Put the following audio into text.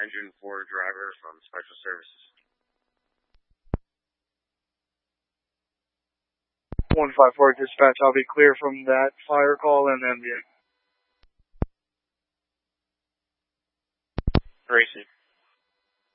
engine 4 driver from Special Services. 154 dispatch, I'll be clear from that fire call and MVA. Racing.